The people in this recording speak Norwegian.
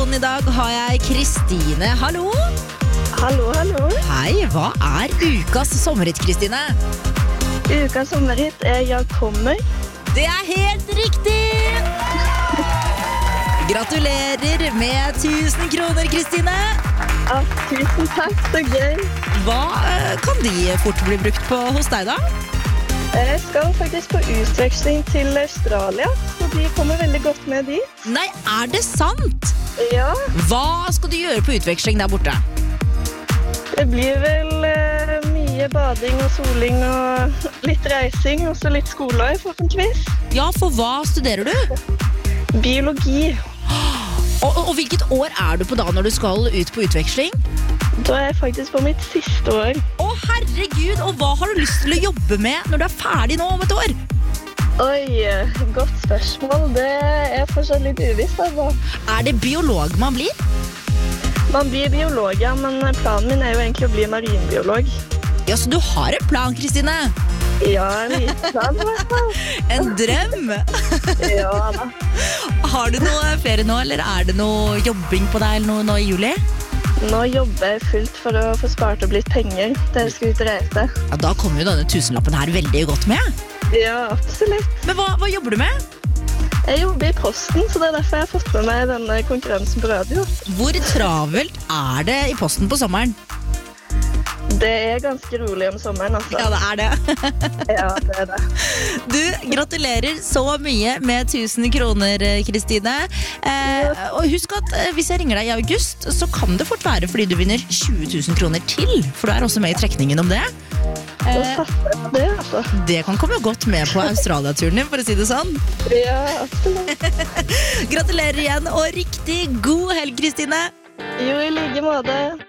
telefonen I dag har jeg Kristine. Hallo? Hallo, hallo. Hei, hva ukas sommerhit, Kristine? Ukas sommerhit Jeg kommer. Det helt riktig! Gratulerer med 1000 kroner, Kristine. Ja, tusen takk, så gøy. Hva kan de fort bli brukt på hos deg da? Jeg skal faktisk på utveksling til Australia, så de kommer veldig godt med dit. Nei, det sant? Ja, Hva skal du gjøre på utveksling der borte? det blir vel mye bading og soling og litt reising, og så litt skole, forhåpentligvis. Ja, for hva studerer du? Biologi. Og hvilket år du på da når du skal ut på utveksling? Da jeg faktisk på mitt siste år. Å herregud, og hva har du lyst til å jobbe med når du ferdig nå om et år? Oi, godt spørsmål. Det fortsatt litt uvisst, altså. Det biolog man blir? Man blir biolog, ja, men planen min jo egentlig å bli marinbiolog. Ja, så du har en plan, Kristine? Ja, en liten plan I hvert fall. En drøm? Ja da. Har du noe ferie nå, eller det noe jobbing på deg eller noe nå I juli? Nå jobber jeg fullt for å få spart opp litt penger til jeg skal ut og reise. Ja, da kommer jo denne tusenlappen her veldig godt med. Ja, absolutt. Men hva jobber du med? Jeg jobber I posten, så det derfor jeg har fått med meg denne konkurransen på radio. Hvor travelt det I posten på sommeren? Det ganske rolig om sommeren, altså. Ja, det det. Ja, det det. Du, gratulerer så mye med 1000 kroner, Kristine. Og husk at hvis jeg ringer deg I august, så kan det fort være fordi du vinner 20 000 kroner til. For du også med I trekningen om det. Da satser jeg på det, altså. Det kan komme godt med på Australia-turen din, for å si det sånn. Ja, absolutt. Gratulerer igjen, og riktig god helg, Kristine. Jo, I like måte.